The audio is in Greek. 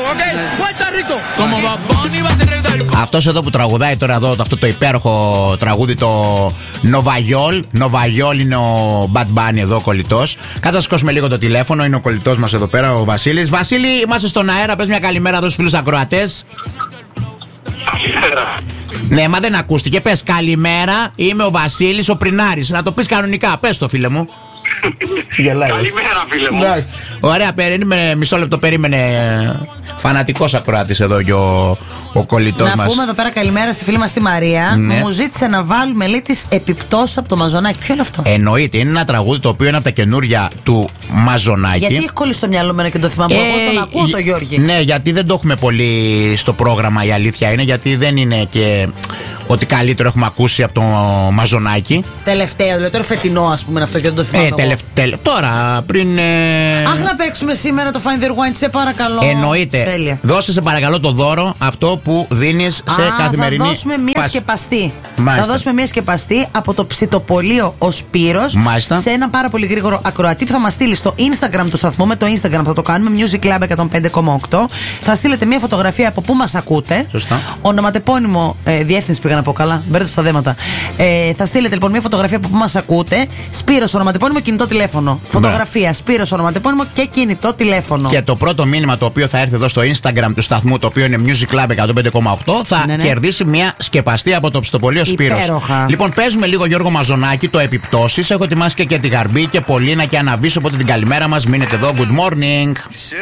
Αυτός εδώ που τραγουδάει τώρα εδώ, αυτό το υπέροχο τραγούδι, το Νοβαγιόλ. Νοβαγιόλ είναι ο Bad Bunny εδώ, ο κολλητός. Κάτσε να σηκώσουμε λίγο το τηλέφωνο, είναι ο κολλητός μας εδώ πέρα, ο Βασίλης. Βασίλη, είμαστε στον αέρα, πες μια καλημέρα εδώ στους φίλους ακροατές. Καλημέρα. Ναι, μα δεν ακούστηκε. Πες καλημέρα, είμαι ο Βασίλης, ο Πρινάρης. Να το πεις κανονικά, πες το φίλε μου. Καλημέρα φίλε μου. Ωραία, περίμενε, μισό λεπτό, περίμενε. Φανατικός ακροάτης εδώ και ο κολλητός μας. Να πούμε εδώ πέρα καλημέρα στη φίλη μας τη Μαρία. Ναι. Μου ζήτησε να βάλουμε λέει τις επιπτώσεις από το Μαζονάκι. Ποιο είναι αυτό? Εννοείται, είναι ένα τραγούδι το οποίο είναι από τα καινούρια του Μαζονάκι. Γιατί έχει κολλήσει στο μυαλό μου και το θυμάμαι. Εγώ τον ακούω το Γιώργη. Ναι, γιατί δεν το έχουμε πολύ στο πρόγραμμα, η αλήθεια είναι, γιατί δεν είναι και ότι καλύτερο έχουμε ακούσει από το Μαζονάκι. Τελευταίο, δηλαδή τώρα φετινό, ας πούμε, αυτό και δεν το θυμάμαι. Τώρα, πριν. Αχ, να παίξουμε σήμερα το Find Their Wine, σε παρακαλώ. Εννοείται. Τέλεια. Δώσε σε παρακαλώ το δώρο, αυτό που δίνεις σε καθημερινή. Θα δώσουμε μία σκεπαστή. Μάλιστα. Θα δώσουμε μία σκεπαστή από το ψητοπολείο ο Σπύρος. Μάλιστα. Σε ένα πάρα πολύ γρήγορο ακροατή που θα μας στείλει στο Instagram του σταθμού. Με το Instagram θα το κάνουμε, Music Club 105,8. Θα στείλετε μία φωτογραφία από πού μας ακούτε. Σωστά. Ονοματεπώνυμο, διεύθυνση πήγα να πω καλά. Μπέρδεψα τα δέματα. Θα στείλετε λοιπόν μία φωτογραφία από πού μας ακούτε. Σπύρος, ονοματεπώνυμο, κινητό τηλέφωνο. Φωτογραφία, Σπύρος, ονοματεπώνυμο και κινητό τηλέφωνο. Και το πρώτο μήνυμα το οποίο θα έρθει εδώ στο Instagram του σταθμού, το οποίο είναι Music Club 105,8, θα κερδίσει μια σκεπαστή από το ψητοπολείο Σπύρος. Υπέροχα. Λοιπόν, παίζουμε λίγο Γιώργο Μαζονάκι, το επιπτώσεις. Έχω ετοιμάσει και τη Γαρμπή και Πολίνα και Αναβής, οπότε την καλημέρα μας. Μείνετε εδώ. Good morning.